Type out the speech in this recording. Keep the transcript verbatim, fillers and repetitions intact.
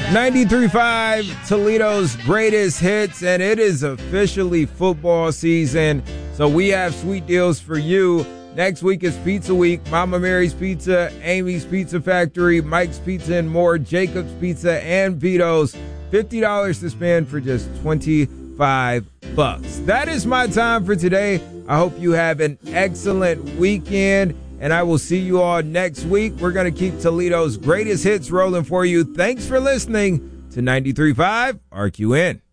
ninety-three point five, Toledo's greatest hits, and it is officially football season, so we have sweet deals for you. Next week is Pizza Week. Mama Mary's Pizza, Amy's Pizza Factory, Mike's Pizza and more, Jacob's Pizza, and Vito's. fifty dollars to spend for just twenty-five bucks. That is my time for today. I hope you have an excellent weekend, and I will see you all next week. We're going to keep Toledo's greatest hits rolling for you. Thanks for listening to ninety-three point five R Q N.